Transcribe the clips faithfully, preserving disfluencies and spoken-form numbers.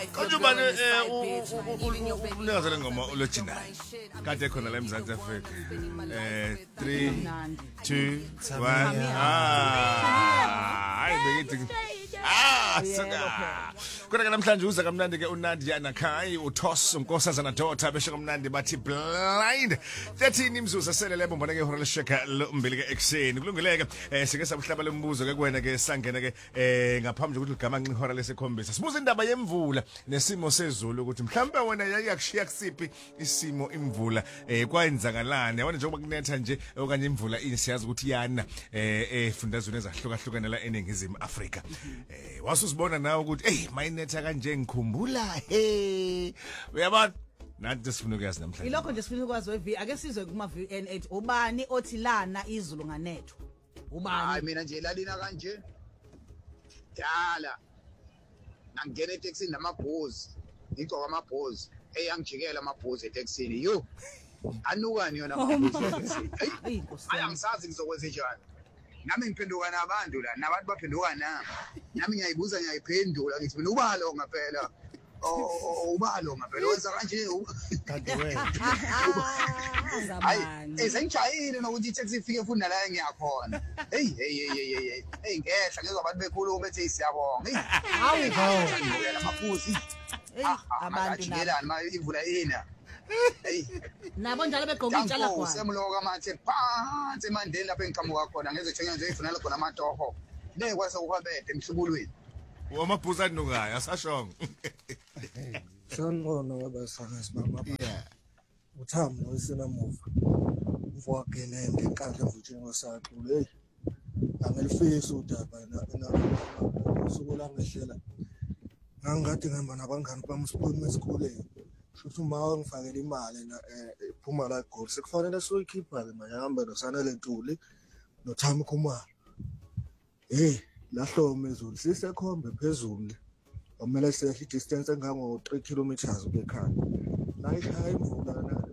Kanjubane umnikazana ngoma ulojinali kade khona la eMzansi Afrika eh three two one ah hayi bekithi ah saka kodwa namhlanje uza kamnandi ke uNadia Nakai uTos unkosazana daughter besho kamnandi bathi blind thirteen imzuzu sele lebo mbona ke ihora lesheka lombili ke ekseni kulungeleke eh sike sabuhlaba lembuzo ke kuwena ke sangena ke eh ngaphambi ukuthi ligama nqi ihora lesikhombisa sibuza indaba yemvula nesimo sezulu ukuthi mhlawumbe wena yayakushiya kusiphi isimo imvula eh kwenzakalana yabona njengoba kunetha nje okanye imvula insiyazi ukuthi yana eh efundazweni ezahlukahlukana la eningizimu Afrika eh wasusibona nawe ukuthi hey mayinetha kanje ngikhumbula hey uyabona nathi sifuna ukuyazi namhlanje ilokho nje sifuna ukwazi wevi ake sizwe kuma V N eight ubani othi lana izulu nganetho ubani hayi mina nje lalina kanje yala ngangena etaxini namabhozi ngigcoka amabhozi eyangijikela amabhozi etaxini yo anukani yona amabhozi hey angisazi ngizokwenza njani nami ngiphenduka nabantu la nabantu baphenduka nami nami ngiyayibuza ngiyayiphendula ngithi mina ubalo ngaphela oh ubalo ngaphela wenza kanje kanti wena zamani hey sengijayile nokuthi itaxi ifike futhi nala ngiyakhona hey hey hey hey hey ngehla ngezwe abantu bekhuluma bethi siyabonga hey hawu ngiyela amaphuzi hey abantu nabo ma ivula ina hey nabo njalo begqoka itshala kwa kwa semloka mathe phansi emandeni lapha engiqhamuka khona ngeze tshenya nje ifunela khona amatoho le kwase ukwabethe emhlubulweni wamabhuza anukayo asashongo sanqono wabasana sibama yeah uthamo wesenamuva mfowakene ngenkandla mvutsheni wasaqulu hey angelifisa udaba na usuku langehlela ngangikade ngihamba nabangani bami siphuma esikoleni futhi uma ngifakela imali na ephuma la goal sekufanele soyikhipha ke manje ngihamba noSanele Ntuli noThami Khumalo hey lahloma ezulu sisekhombe phezulu kumele sehle distance engango three kilometers bekhaya la ishaya imvula na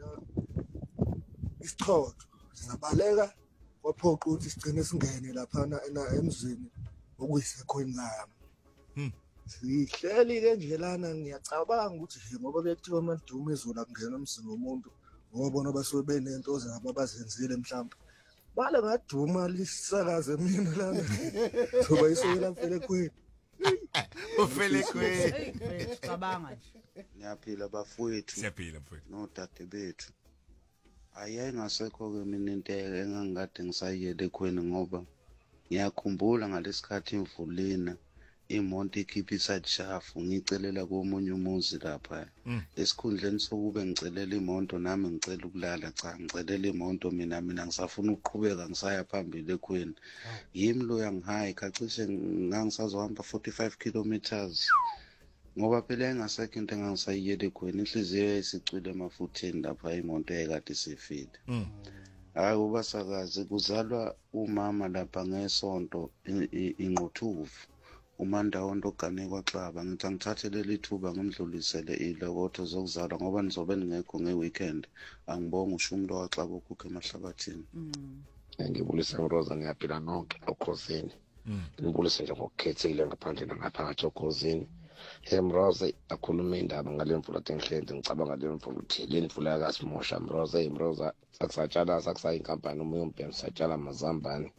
isichotho sizabaleka kwaphoqa ukuthi sigcine singene lapha na emzini okuyisekhoni lami hm sihleli ke nje lana ngiyacabanga ukuthi nje ngoba bekuthiwa amaduma ezulu akungena emzini womuntu ngoba bona basuke benento zabo abazenzile mhlawumbe bale ngaduma lisakaze mina lana soba isoyela mfele kwethu ufele kwe cabanga nje ngiyaphila bafowethu siyaphila mfowethu nodade bethu ayengasekho ke mina into engangikade ngisayele ekhweni ngoba ngiyakhumbula ngalesikhathi imvulina imoto ikhipha isajhafu ngicelela komunye umuzi lapha esikhundleni sokube ngicelela imoto nami ngicela ukulala cha ngicelela imoto mina mina ngisafuna ukuqhubeka ngisaya phambili ekhweni yimi lo yangihayi kacishe ngangisazohamba forty-five kilometers ngoba phela engasekho into engangisayiyele ekhweni inhliziyo isicwile emafutheni lapha imoto ekade sifile hayi ubasakazi kuzalwa umama lapha ngesonto inquthuvu uMandawo Ndogane kwaXaba ngithi angithathele lithuba ngimdlulisele ilokotho zokuzalwa ngoba nizobe ningekho ngeweekend angibonga usho umuntu waXaba ukukhe emahlabathini ngibulisa uRosa ngiyaphila nonke okhosini ngibulisa nje ngokukhethile ngaphandle nangaphakathi okhosini Mroza akhuluma indaba ngalemvula tenhlende ngicabanga lemvula uthile imvula yakaSimosha Mroza Mroza sakusatshala sakusayi inkampani umoya umbhemu satshala amazambane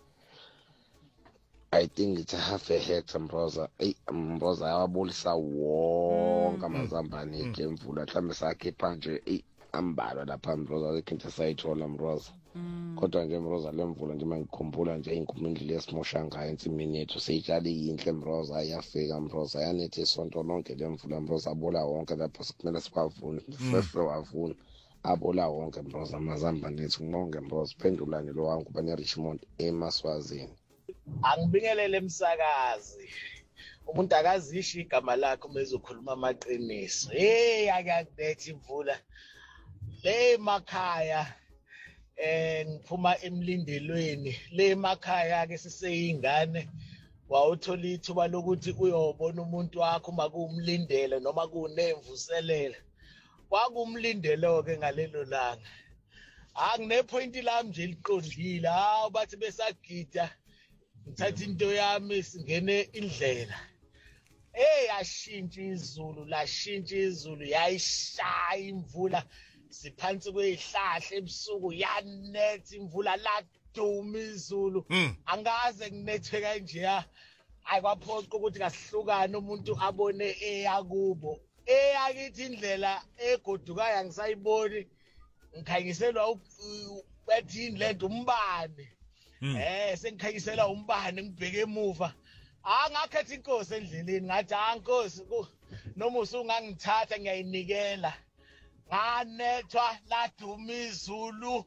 I think it's a half a hectare Mroza hey Mroza yabulisa wonke amazambane emvula mhlambe sakhipha nje hey ambalwa lapha Mroza ekhinta sayithola Mroza kodwa nje Mroza lemvula nje mangikhumbula nje inkumindli leSimosha ngayo ensimini yethu seyitshali yinhle Mroza yafika Mroza yanethi isonto lonke lemvula Mroza abola wonke lapho sikumele sikwavuna fefe wavuna abola wonke Mroza amazambane ethu ngonke Mroza phendulani lo wangu bane Richmond eMaswazini angibingelele emsakazi umuntu akazishi igama lakhe uma ezokhuluma amaqiniso hey akakubethi imvula le emakhaya eh ngiphuma emlindelweni le emakhaya ke siseyingane wawuthola ithuba lokuthi uyobona umuntu wakho makuumlindele noma kunemvuselele kwakumlindelo ke ngalelo langa angine-point lami nje liqondile hawu bathi besagida ngithatha into yami singene indlela hey yashintsha izulu lashintsha izulu yayishaya imvula siphansi kwezihlahla ebusuku yanetha imvula laduma izulu angaze kunethwe kanje ayikwaphoqa ukuthi kasihlukane umuntu abone eyakubo eyakithi indlela egodukayo ngisayiboni ngikhanyiselwa bethi indlento umbane eh sengikhanyisela umbane ngibheke emuva angakhetha inkosi endleleni ngathi ankosi noma usungangithatha ngiyayinikela nganethwa laduma izulu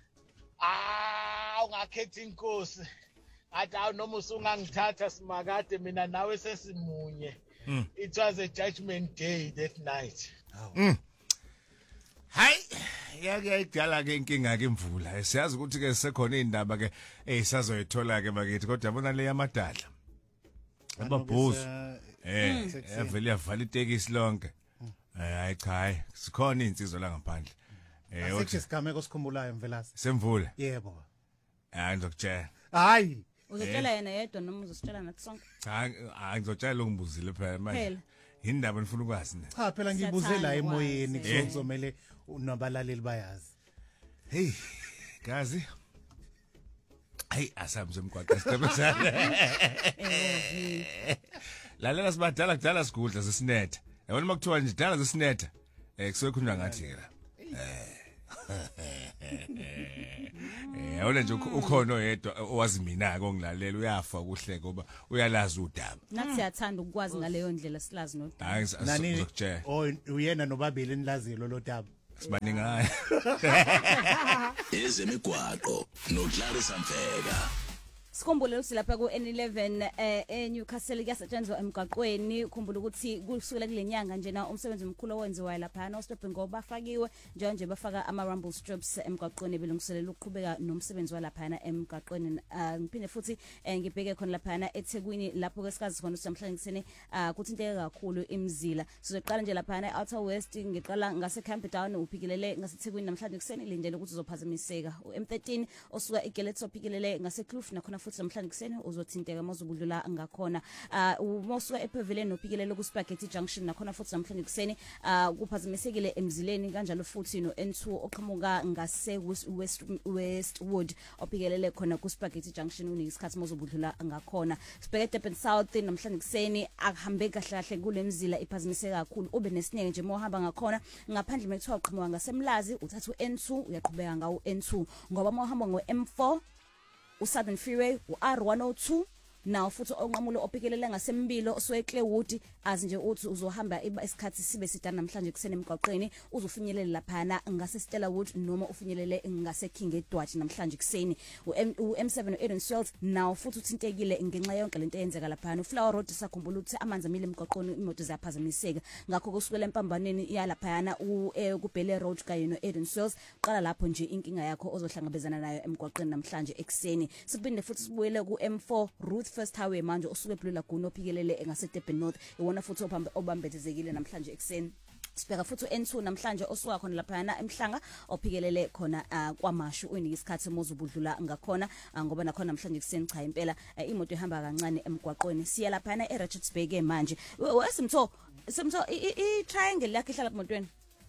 ah ungakhetha inkosi ngathi awu noma usungangithatha simakade mina nawe sesimunye it was a judgment day that night Hayi yake idala ke inkinga ke imvula siyazi ukuthi ke sekhona indaba ke esazoyithola ke bakithi kodwa yabona le yamadala ababhuzu eh yavele yavala itekisi lonke eh hayi cha hayi sikhona insizwa la ngaphandle eh uthi sigameko sikhumbulayo mvelasi semvula yebo hayi ngizokutshela hayi uzotshela yena yedwa noma uzositshela nathi sonke hayi ngizotshela lo ngibuzile phela manje indaba ngifuna ukwazi ne cha phela ngibuze la emoyeni kuzomela unabalaleli bayazi hey gazi hey asamze emgwaqo sitebesana lalela sibadala kudala sigudla sesinetha yabona makuthiwa nje dala sesinetha eh kusuke khunjwa ngathi la eh yabona nje ukhona oyedwa owazi mina ke ongilalela uyafa kuhle ngoba uyalazi udaba nathi siyathanda ukwazi ngaleyo ndlela silazi nodaba hayi ngizokutshela oh uyena nobabili nilazilo lo daba sibaningana ezemigwaqo noClarissa Mfeka Sikhumbule ukuthi lapha ku N eleven eh eNewcastle kuyasetshenzwa emgaqweni ukhumbula ukuthi kusukela kulenyanga nje na umsebenzi omkhulu owenziwayo lapha no stop ngoba bafakiwe nje nje bafaka ama rumble strips emgaqweni belungiselela ukuqhubeka nomsebenzi walapha emgaqweni ngiphinde futhi ngibheke khona lapha eThekwini lapho ke sikazi khona namhlanje kusene kuthinteke kakhulu imzila sizoqala nje lapha eOuter West ngiqala ngase Camptown uphikelele ngaseThekwini namhlanje kusene lindele ukuthi uzophazamiseka uM thirteen osuka eGeletso uphikelele ngase Kloof nakhona futhi namhlanje kusene uzothinteka mawuzobudlula ngakhona umosuka ePavilion ophikelele ku Spaghetti Junction nakhona futhi namhlanje kusene kuphazamisekile emzileni kanjalo futhi no N two oqhamuka ngase West Westwood ophikelele khona ku Spaghetti Junction unesikhathi mawuzobudlula ngakhona sibheke Durban South namhlanje kusene akuhambe kahle kahle kulemzila iphazamiseka kakhulu ube nesineke nje mohamba ngakhona ngaphandle methiwa uqhamuka ngasemlazi uthatha u N two uyaqhubeka ngawo N two ngoba mohamba ngo M four uSouthern Freeway uR one oh two now futhi onqamulo ophikelele ngasembilo osuke Clearwood azi nje uthi uzohamba isikhathi sibe sidana namhlanje kusene emgaqweni uzofinyelela laphana ngase Stella Wood noma ufinyelele ngase King Edward namhlanje kuseni u M seven Edensfield now futhi uthintekile ngenxa yonke lento eyenzeka laphana uFlower Road sakhumbula ukuthi amanzi amile emgaqweni imoto ziyaphazamiseka ngakho kusukela empambaneni yalaphana ku Belle Road kanye no Edensfield qala lapho nje inkinga yakho ozohlangabezana nayo emgaqweni namhlanje ekseni siphinde futhi sibuyele ku M four Ruth First Highway manje osuke eBlue Lagoon ophikelele engase Durban North iwona futhi obambethezekile namhlanje ekseni sibheka futhi u N two namhlanje osuka khona laphana emhlanga ophikelele khona kwamashu uyinika isikhathi mozubudlula ngakhona ngoba nakhona namhlanje kuseni cha impela imoto ihamba kancane emgwaqweni siya laphana eRichardsburg manje wesimtho simtho I triangle yakhe ihlala emotweni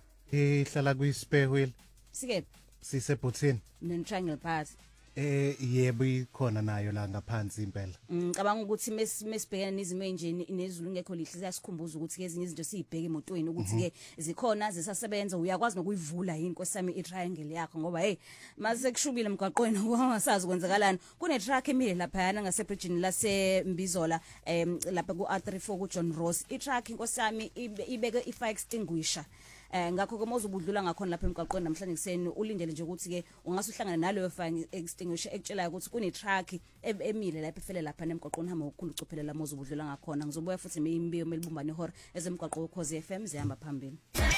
ihlala kwi spare wheel sike sisebhuthini ne triangle pass eh yebo ikhona nayo la ngaphansi impela ngicabanga ukuthi mesibhekana nezimo enjeni nezulu ngekho lihle siyasikhumbuza ukuthi ke ezinye izinto siyibheke emotweni ukuthi ke zikhona zisasebenza uyakwazi nokuyivula yini kwesami itriangle yakho ngoba hey mase kushubile emgaqweni ungasazi kwenzakalani kune truck emile lapha yana ngase bridge lase Mbizola em lapha ku R thirty-four ku John Ross itruck inkosami ibeke I fire extinguisher eh ngakho ke mozubudlula ngakhona lapha emgaqweni namhlanje kuseni ulindele nje ukuthi ke ungasuhlangana naleyo fire extinguisher ekutshela ukuthi kune truck emile lapha efele lapha emgaqweni hamba ukukhulu ucophelela mozubudlula ngakhona ngizobuya futhi imbiyo melibumbane ihora ezemgaqo ukhozi F M zihamba phambili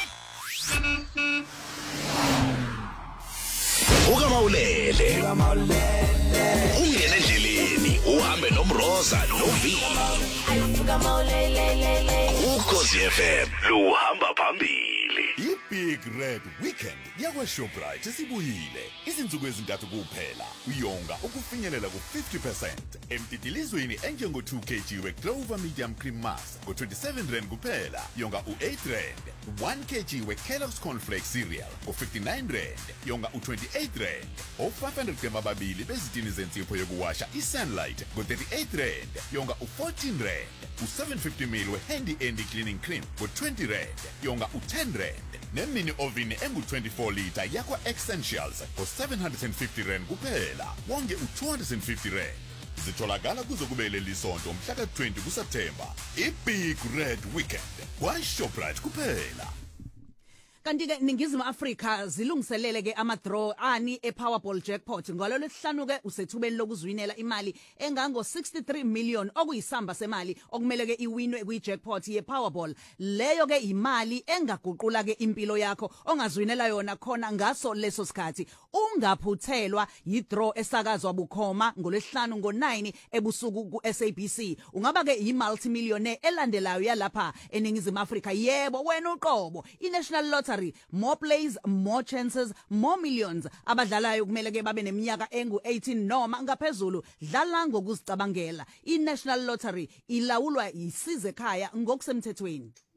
Uka mawulele ungene endleleni uhambe nomroza novi Uka mawulele ukhozi F M luhamba phambili I-Big Red Weekend yakwa-Shoprite isibuyile. Izinsuku ezintathu kuphela. Uyonga ukufinyelela ku-fifty percent. Emtidilizweni enjengo two kilograms we-Clover Medium Cream Mass ngo-twenty-seven rand kuphela. Yonga u-eight rand. one kilogram we-Kellogg's Cornflakes Cereal ngo-fifty-nine rand. Yonga u-twenty-eight rand. O-five hundred grams ababili bezitini zensipho yokuwasha i-Sunlight ngo-thirty-eight rand. Yonga u-fourteen rand. U-seven fifty milliliters we-Handy Andy Cleaning Cream ngo-twenty rand. Yonga u-ten rand. Nemini oven engu-twenty-four litre yakwa Essentials ngo-seven hundred fifty rand kuphela. Wonge u-two hundred fifty rand. Zitholakala kuzokubele lisonto mhla ka-twenty kuSeptemba. I-Big Red Weekend kwa-Shoprite kuphela. Kanti ke ningizimu Afrika zilungiselele ke ama draw ani ePowerball jackpot ngalo lesihlanu ke usethubeni lokuzwinela imali engango sixty-three million okuyisamba semali okumele ke iwinwe kwi-jackpot yePowerball. Leyo ke imali engaguqula ke impilo yakho ongazwinela yona khona ngaso leso sikhathi. Ungaphuthelwa yi-draw esakazwa bukhoma ngolesihlanu ngo nine ebusuku ku S A B C. Ungaba ke i-multimillionaire elandelayo yalapha eningizimu Afrika. Yebo wena uqobo i-National Lottery, more plays, more chances, more millions. Abadlalayo kumele ke babe neminyaka engu eighteen noma ngaphezulu. Dlala ngokuzicabangela. I-National Lottery ilawulwa yisize ekhaya ngokusemthethweni.